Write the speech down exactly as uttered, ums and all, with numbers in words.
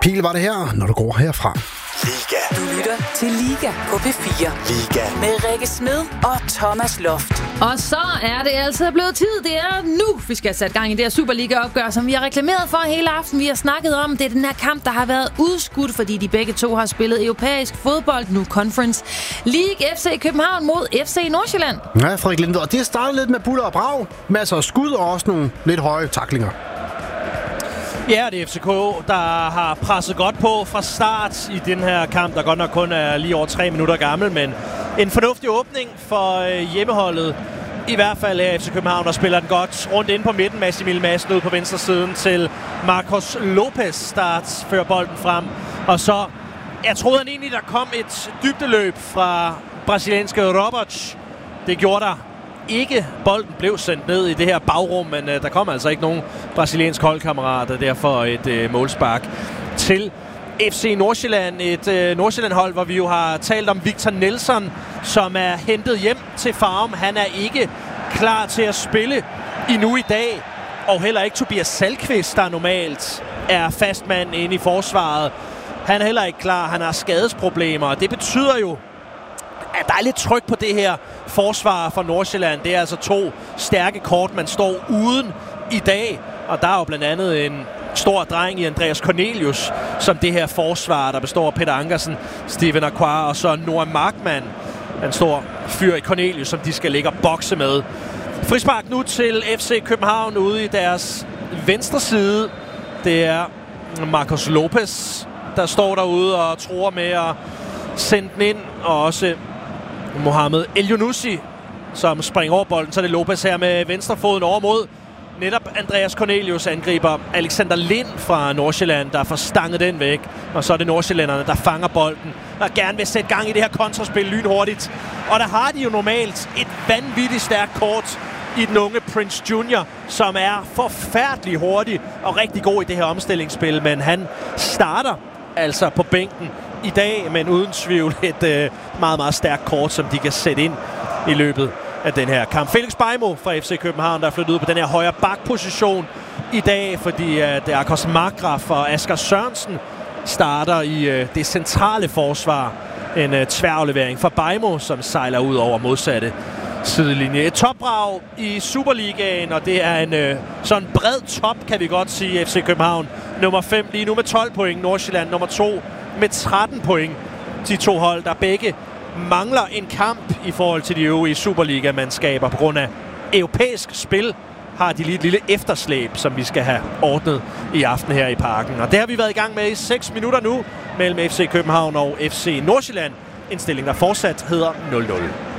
Pil var det her, når du går herfra. Liga. Du lytter til Liga på P fire. Liga. Med Rikke Smed og Thomas Loft. Og så er det altså blevet tid. Det er nu, vi skal sætte gang i det her Superliga-opgør, som vi har reklameret for hele aften. Vi har snakket om, det er den her kamp, der har været udskudt, fordi de begge to har spillet europæisk fodbold, nu Conference League. F C København mod F C Nordsjælland. Ja, Frederik Linde, og det startede lidt med buller og brag. Masser af skud og også nogle lidt høje tacklinger. Ja, det er F C K, der har presset godt på fra start i den her kamp, der godt nok kun er lige over tre minutter gammel, men en fornuftig åbning for hjemmeholdet. I hvert fald er F C København, der spiller den godt rundt inde på midten. Mads Emil Madsen ud på venstre siden til Marcos Lopez, der fører bolden frem. Og så, jeg troede han egentlig, der kom et dybdeløb fra brasilianske Roberts. Det gjorde der ikke. Bolden blev sendt ned i det her bagrum, men uh, der kom altså ikke nogen brasiliansk holdkammerat, og derfor et uh, målspark til F C Nordsjælland. Et uh, Nordsjælland-hold, hvor vi jo har talt om Victor Nelson, som er hentet hjem til Farum. Han er ikke klar til at spille endnu i dag, og heller ikke Tobias Salkvist, der normalt er fastmand inde i forsvaret. Han er heller ikke klar. Han har skadesproblemer, og det betyder jo, at der er lidt tryk på det her forsvar for Nordsjælland. Det er altså to stærke kort, man står uden i dag. Og der er jo blandt andet en stor dreng i Andreas Cornelius, som det her forsvar, der består af Peter Ankersen, Steven Aquar og så Noah Markmann. En stor fyr i Cornelius, som de skal ligge og bokse med. Frispark nu til F C København ude i deres venstre side. Det er Marcos Lopez, der står derude og tror med at sende den ind, og også Mohamed El-Younousi, som springer over bolden. Så er det Lopez her med venstrefoden over mod netop Andreas Cornelius, angriber Alexander Lind fra Nordsjælland, der får stanget den væk. Og så er det nordsjællænderne, der fanger bolden og gerne vil sætte gang i det her kontraspil lynhurtigt. Og der har de jo normalt et vanvittigt stærkt kort i den unge Prince Junior, som er forfærdelig hurtig og rigtig god i det her omstillingsspil. Men han starter altså på bænken i dag, men uden tvivl et øh, meget, meget stærkt kort, som de kan sætte ind i løbet af den her kamp. Felix Beijmo fra F C København, der er flyttet ud på den her højre bakposition i dag, fordi at øh, Akos Markgraf og Asger Sørensen starter i øh, det centrale forsvar. En øh, tværaflevering fra Beijmo, som sejler ud over modsatte sidelinje. Et topbrag i Superligaen, og det er en øh, sådan bred top, kan vi godt sige. F C København nummer fem lige nu med tolv point. Nordsjælland nummer to med tretten point. De to hold, der begge mangler en kamp i forhold til de øvrige Superliga-mandskaber. På grund af europæisk spil har de lige et lille efterslæb, som vi skal have ordnet i aften her i Parken. Og det har vi været i gang med i seks minutter nu mellem F C København og F C Nordsjælland. En stilling, der fortsat hedder nul nul.